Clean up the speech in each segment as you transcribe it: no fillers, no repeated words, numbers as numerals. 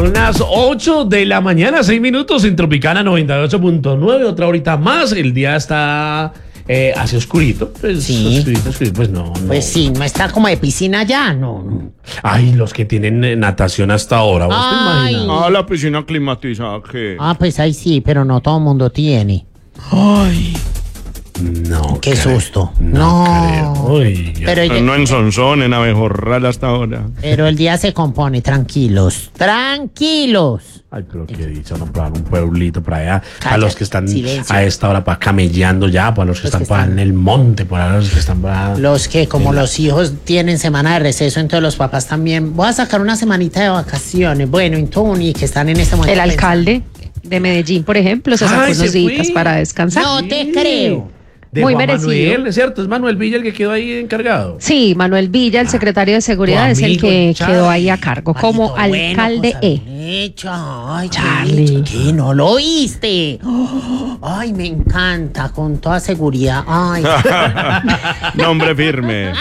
Son las 8 de la mañana, 6 minutos en Tropicana 98.9, otra horita más. El día está así oscurito. Pues, Sí. oscurito, pues no. Pues sí, no está como de piscina ya, no. Ay, los que tienen natación hasta ahora, ¿vos te Ay. imaginas? Ah, la piscina climatizada, ¿qué? Ah, pues ahí sí, pero no todo el mundo tiene. Ay. No. Qué creo. susto. No. No. Creo. Uy, ya. Pero, No en Sonsón, en Abejorral hasta ahora. pero el día se compone, tranquilos. Tranquilos. Ay, pero qué dicha, no, para un pueblito por allá. A Cállate, los que están silencio. a esta hora para camellando ya, para los que Los que están para están- en el monte, para los que están para. Los que, como en la- los hijos tienen semana de receso, entonces los papás también. Voy a sacar una semanita de vacaciones. Bueno, entonces, que están en este momento. El alcalde de Medellín, por ejemplo, se sacó Ay, se unos días fue. para descansar. No te creo. De Muy Juan merecido. Manuel, ¿es cierto? Es Manuel Villa el que quedó ahí encargado. Sí, Manuel Villa, el secretario de Seguridad, tu es el amigo, que Charlie. quedó ahí a cargo como Maldito bueno, alcalde cosa E. bien hecha. Ay, Charlie. ¿qué? ¿No lo oíste? Ay, me encanta, con toda seguridad. Ay, Nombre firme.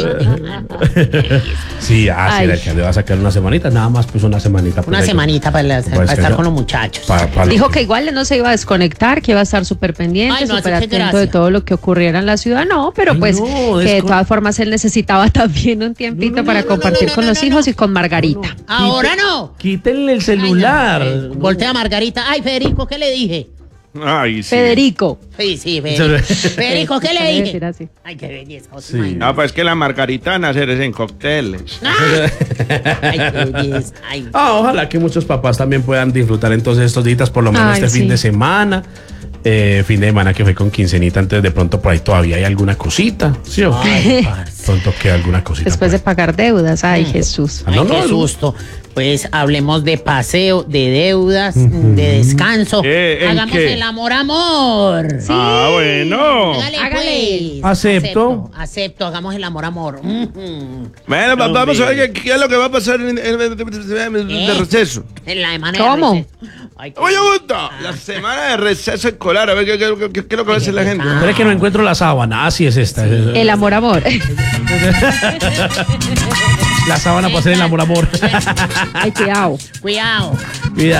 Sí, sí, Ay. el alcalde va a sacar una semanita, nada más pues una semanita. pues, una ahí, semanita para estar descansar. con los muchachos. Dijo que igual no se iba a desconectar, que iba a estar súper pendiente, Ay, no, súper así que atento de gracias. todo lo que ocurriera en la ciudad. No, pero Ay, pues no, que de todas formas él necesitaba también un tiempito para compartir con los hijos y con Margarita. Ahora no. Quítenle el celular. Voltea Margarita. Ay, Federico, ¿qué le dije? Ay, sí. Federico. Sí, sí, Federico, ¿qué le Debe dije? decir así. Ay, qué belleza. ¿os Sí. imaginan? Ah, pues que la margarita van a hacer es en cócteles. Ay, qué belleza. Ay. Ojalá que muchos papás también puedan disfrutar entonces estos días, por lo menos Ay, este fin sí. de semana. Fin de semana que fue con quincenita, entonces de pronto por ahí todavía hay alguna cosita. ¿Sí o qué? Ay, parce. Pronto queda alguna cosita. Después de por ahí. pagar deudas. Ay, Jesús. Ah, no, Ay, qué no. susto. Pues hablemos de paseo, de deudas, de descanso. ¿En Hagamos qué? el amor. Sí. Ah, bueno. Hágale, pues. Acepto. Acepto, hagamos el amor. Bueno, vamos a ver qué es lo que va a pasar de receso. En la semana de ¿Cómo? receso. Ay, qué- Oye, Gusta, la semana de receso escolar, a ver qué es lo que va a hacer la gente. Pero es que no encuentro la sábana. Así es esta. El amor. La sábana para hacer el amor. Ay, cuidado. Cuidado. Mira.